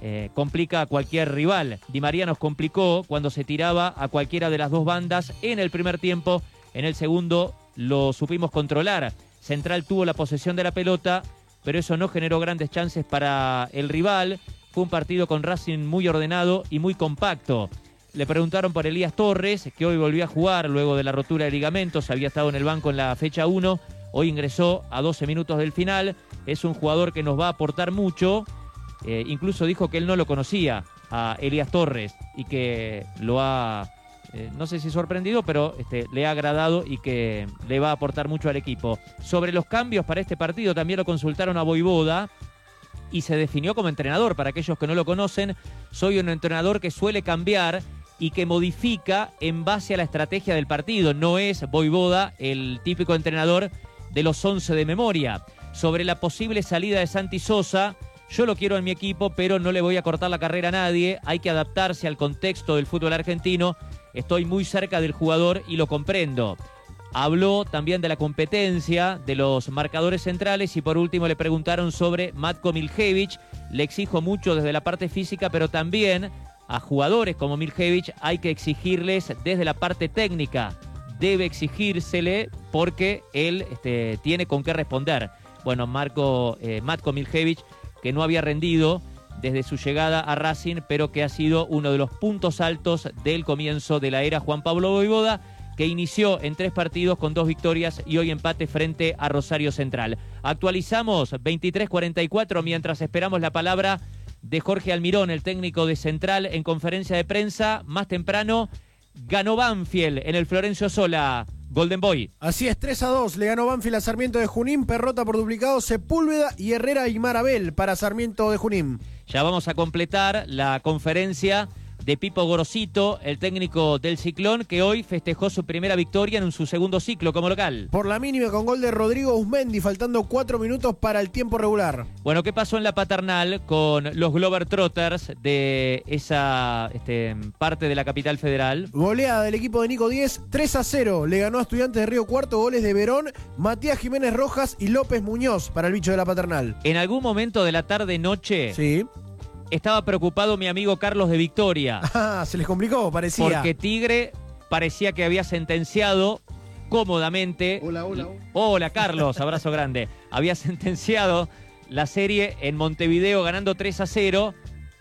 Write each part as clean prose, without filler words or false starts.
complica a cualquier rival. Di María nos complicó cuando se tiraba a cualquiera de las dos bandas en el primer tiempo. En el segundo lo supimos controlar. Central tuvo la posesión de la pelota, pero eso no generó grandes chances para el rival. Fue un partido con Racing muy ordenado y muy compacto. Le preguntaron por Elías Torres, que hoy volvió a jugar luego de la rotura de ligamentos. Había estado en el banco en la fecha 1. Hoy ingresó a 12 minutos del final. Es un jugador que nos va a aportar mucho. Incluso dijo que él no lo conocía a Elías Torres y que lo ha, no sé si sorprendido, pero le ha agradado y que le va a aportar mucho al equipo. Sobre los cambios para este partido también lo consultaron a Vojvoda y se definió como entrenador. Para aquellos que no lo conocen, soy un entrenador que suele cambiar y que modifica en base a la estrategia del partido. No es Vojvoda el típico entrenador de los 11 de memoria. Sobre la posible salida de Santi Sosa, yo lo quiero en mi equipo, pero no le voy a cortar la carrera a nadie. Hay que adaptarse al contexto del fútbol argentino. Estoy muy cerca del jugador y lo comprendo. Habló también de la competencia, de los marcadores centrales y por último le preguntaron sobre Matko Miljević. Le exijo mucho desde la parte física, pero también a jugadores como Miljević hay que exigirles desde la parte técnica. Debe exigírsele porque él tiene con qué responder. Bueno, Matko Miljević, que no había rendido desde su llegada a Racing, pero que ha sido uno de los puntos altos del comienzo de la era Juan Pablo Vojvoda, que inició en 3 partidos con 2 victorias y hoy empate frente a Rosario Central. Actualizamos 23:44 mientras esperamos la palabra de Jorge Almirón, el técnico de Central, en conferencia de prensa. Más temprano ganó Banfield en el Florencio Sola. Golden Boy. Así es, 3-2, le ganó Banfield a Sarmiento de Junín, Perrota por duplicado, Sepúlveda y Herrera y Marabel para Sarmiento de Junín. Ya vamos a completar la conferencia de Pipo Gorosito, el técnico del Ciclón, que hoy festejó su primera victoria en su segundo ciclo como local. Por la mínima con gol de Rodrigo Usmendi, faltando 4 minutos para el tiempo regular. Bueno, ¿qué pasó en la Paternal con los Globetrotters de esa parte de la capital federal? Goleada del equipo de Nico 10, 3-0. Le ganó a Estudiantes de Río Cuarto, goles de Verón, Matías Jiménez Rojas y López Muñoz para el bicho de la Paternal. En algún momento de la tarde-noche... Sí. Estaba preocupado mi amigo Carlos de Victoria. Ah, se les complicó, parecía. Porque Tigre parecía que había sentenciado cómodamente. Hola. Hola, Carlos, abrazo grande. Había sentenciado la serie en Montevideo ganando 3-0.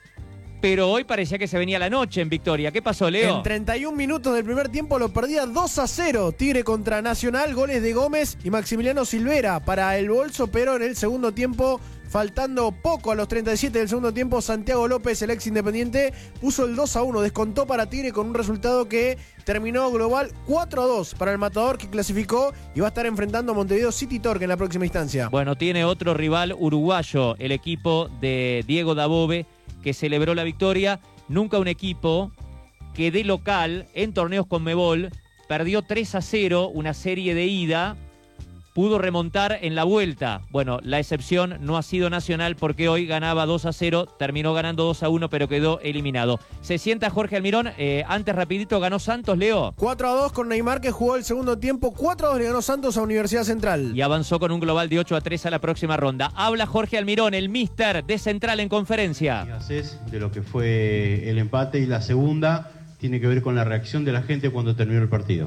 Pero hoy parecía que se venía la noche en Victoria. ¿Qué pasó, Leo? En 31 minutos del primer tiempo lo perdía 2-0. Tigre contra Nacional, goles de Gómez y Maximiliano Silvera para el bolso, pero en el segundo tiempo, faltando poco a los 37 del segundo tiempo, Santiago López, el ex Independiente, puso el 2-1, descontó para Tigre con un resultado que terminó global 4-2 para el Matador, que clasificó y va a estar enfrentando a Montevideo City Torque en la próxima instancia. Bueno, tiene otro rival uruguayo, el equipo de Diego Dabove, que celebró la victoria. Nunca un equipo que de local en torneos Conmebol perdió 3-0 una serie de ida, pudo remontar en la vuelta. Bueno, la excepción no ha sido Nacional porque hoy ganaba 2-0, terminó ganando 2-1, pero quedó eliminado. Se sienta Jorge Almirón, antes rapidito ganó Santos, Leo. 4-2 con Neymar, que jugó el segundo tiempo, 4-2 le ganó Santos a Universidad Central. Y avanzó con un global de 8-3 a la próxima ronda. Habla Jorge Almirón, el míster de Central en conferencia. De lo que fue el empate y la segunda tiene que ver con la reacción de la gente cuando terminó el partido.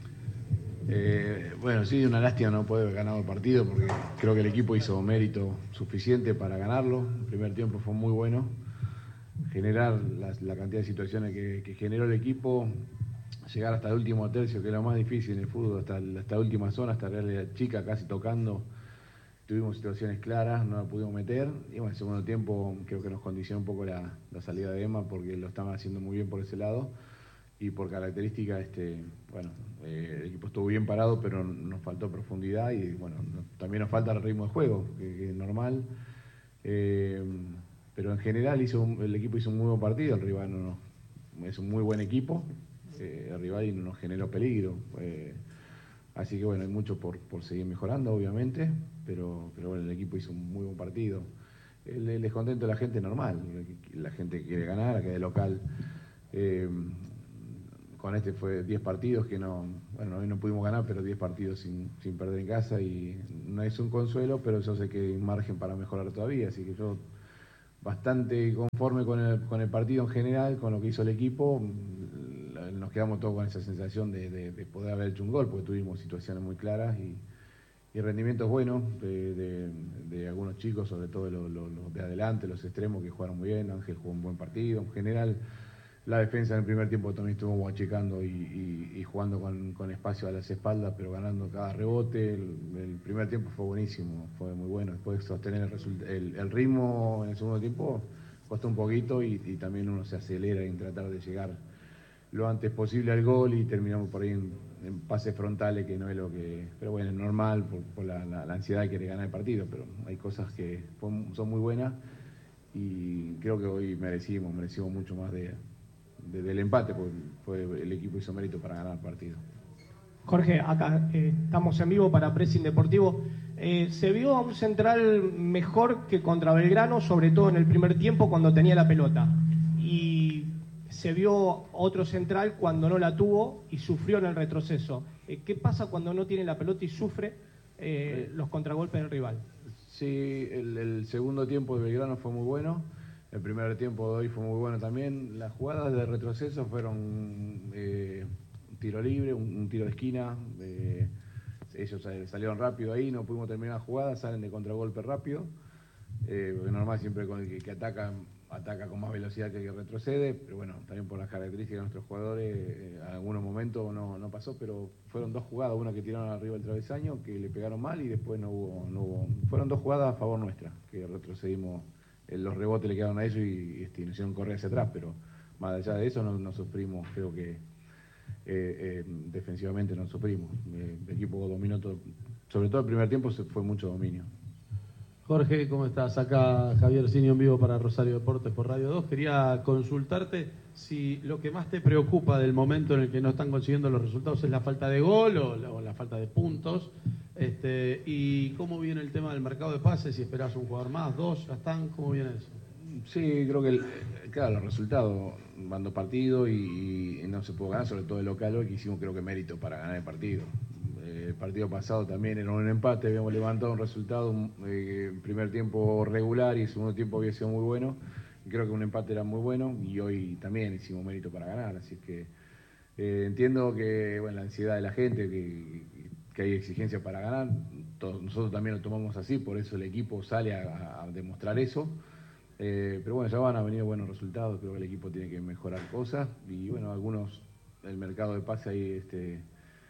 Bueno, sí, una lástima no poder haber ganado el partido porque creo que el equipo hizo mérito suficiente para ganarlo. El primer tiempo fue muy bueno. Generar la cantidad de situaciones que generó el equipo, llegar hasta el último tercio, que es lo más difícil en el fútbol, hasta la última zona, hasta la chica casi tocando. Tuvimos situaciones claras, no la pudimos meter. Y bueno, el segundo tiempo creo que nos condicionó un poco la salida de Emma porque lo estaban haciendo muy bien por ese lado. Y por característica, el equipo estuvo bien parado, pero nos faltó profundidad y bueno, también nos falta el ritmo de juego, que es normal. Pero en general el equipo hizo un muy buen partido, el rival es un muy buen equipo, el rival y no nos generó peligro. Así que bueno, hay mucho por seguir mejorando, obviamente, pero bueno, el equipo hizo un muy buen partido. El descontento de la gente es normal, la gente quiere ganar, la que de local. Con fue 10 partidos que hoy no pudimos ganar, pero 10 partidos sin perder en casa y no es un consuelo, pero yo sé que hay margen para mejorar todavía, así que yo bastante conforme con el partido en general, con lo que hizo el equipo. Nos quedamos todos con esa sensación de poder haber hecho un gol, porque tuvimos situaciones muy claras y rendimientos buenos de algunos chicos, sobre todo los de adelante, los extremos que jugaron muy bien. Ángel jugó un buen partido. En general, la defensa en el primer tiempo también estuvo achicando y jugando con espacio a las espaldas, pero ganando cada rebote. El primer tiempo fue buenísimo, fue muy bueno. Después sostener el ritmo en el segundo tiempo costó un poquito y también uno se acelera en tratar de llegar lo antes posible al gol y terminamos por ahí en pases frontales, que no es lo que... Pero bueno, es normal por la ansiedad de querer ganar el partido, pero hay cosas que son muy buenas y creo que hoy merecimos mucho más del empate, porque el equipo hizo mérito para ganar el partido. Jorge, acá estamos en vivo para Pressing Deportivo. ¿Se vio a un central mejor que contra Belgrano, sobre todo en el primer tiempo cuando tenía la pelota? Y se vio otro central cuando no la tuvo y sufrió en el retroceso. ¿Qué pasa cuando no tiene la pelota y sufre los contragolpes del rival? Sí, el segundo tiempo de Belgrano fue muy bueno. El primer tiempo de hoy fue muy bueno también. Las jugadas de retroceso fueron un tiro libre, un tiro de esquina. Ellos salieron rápido ahí, no pudimos terminar la jugada, salen de contragolpe rápido. Porque normal siempre con el que ataca con más velocidad que el que retrocede, pero bueno, también por las características de nuestros jugadores, en algunos momentos no pasó, pero fueron dos jugadas, una que tiraron arriba del travesaño, que le pegaron mal y después no hubo. Fueron dos jugadas a favor nuestra, que retrocedimos, los rebotes le quedaron a ellos y nos hicieron correr hacia atrás, pero más allá de eso no sufrimos, creo que defensivamente no sufrimos. El equipo dominó todo, sobre todo el primer tiempo fue mucho dominio. Jorge, ¿cómo estás? Acá Javier Sinio en vivo para Rosario Deportes por Radio 2. Quería consultarte si lo que más te preocupa del momento en el que no están consiguiendo los resultados es la falta de gol o la falta de puntos. Y cómo viene el tema del mercado de pases, si esperás un jugador más, dos, ya están, ¿cómo viene eso? Sí, creo que claro, los resultados van dos partidos y no se pudo ganar, sobre todo el local hoy, que hicimos creo que mérito para ganar el partido. El partido pasado también era un empate, habíamos levantado un resultado, primer tiempo regular y el segundo tiempo había sido muy bueno. Y creo que un empate era muy bueno y hoy también hicimos mérito para ganar, así que entiendo que la ansiedad de la gente, que hay exigencia para ganar, nosotros también lo tomamos así, por eso el equipo sale a demostrar eso. Pero bueno, ya van a venir buenos resultados, creo que el equipo tiene que mejorar cosas y bueno, el mercado de pase ahí se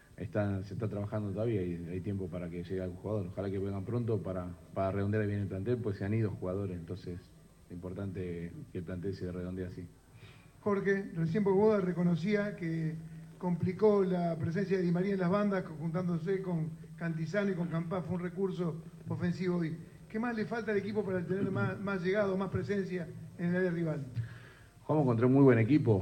está trabajando todavía y hay tiempo para que llegue algún jugador. Ojalá que vengan pronto para redondear bien el plantel, pues se han ido jugadores, entonces es importante que el plantel se redondee así. Jorge, recién Bogoda reconocía que complicó la presencia de Di María en las bandas, juntándose con Cantizano y con Campá, fue un recurso ofensivo hoy. ¿Qué más le falta al equipo para tener más llegado, más presencia en el área rival? Jugamos contra un muy buen equipo.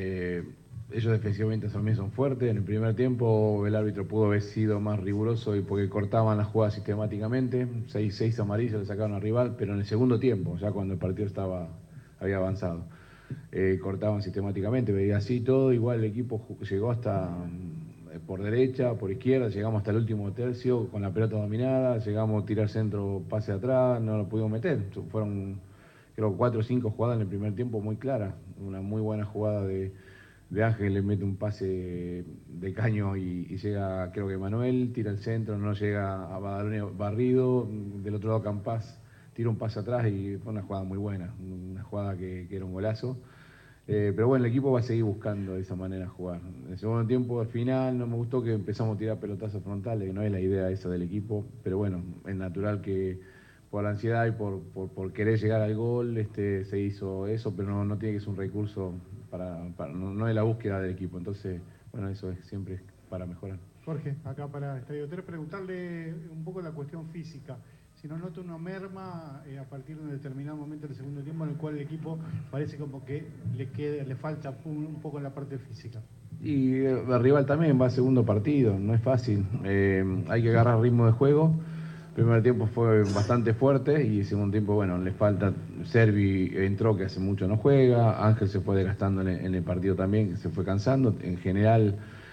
Ellos defensivamente también son fuertes. En el primer tiempo el árbitro pudo haber sido más riguroso y porque cortaban las jugadas sistemáticamente. 6 amarillas le sacaron al rival, pero en el segundo tiempo, ya cuando el partido había avanzado, cortaban sistemáticamente. Veía así todo, igual el equipo llegó hasta por derecha, por izquierda, llegamos hasta el último tercio con la pelota dominada, llegamos a tirar centro, pase atrás, no lo pudimos meter. Fueron creo 4 o 5 jugadas en el primer tiempo muy claras. Una muy buena jugada de Ángel, le mete un pase de caño y llega, creo que Manuel, tira el centro, no llega a Badalone barrido, del otro lado Campás tira un pase atrás y fue una jugada muy buena, una jugada que era un golazo. Pero bueno, el equipo va a seguir buscando de esa manera jugar. En el segundo tiempo, al final, no me gustó que empezamos a tirar pelotazos frontales, que no es la idea esa del equipo, pero bueno, es natural que por la ansiedad y por querer llegar al gol se hizo eso, pero no tiene que ser un recurso no es la búsqueda del equipo. Entonces, bueno, eso es siempre para mejorar. Jorge, acá para Estadio 3, preguntarle un poco la cuestión física. Si no nota una merma a partir de un determinado momento del segundo tiempo en el cual el equipo parece como que le falta un poco en la parte física. Y el rival también va a segundo partido, no es fácil. Hay que agarrar ritmo de juego. El primer tiempo fue bastante fuerte y el segundo tiempo, bueno, le falta. Servi entró, que hace mucho no juega. Ángel se fue desgastando en el partido también, que se fue cansando. En general,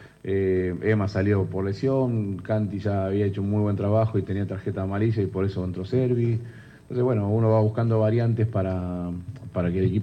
Emma salió por lesión. Canti ya había hecho un muy buen trabajo y tenía tarjeta amarilla y por eso entró Servi. Entonces, bueno, uno va buscando variantes para que el equipo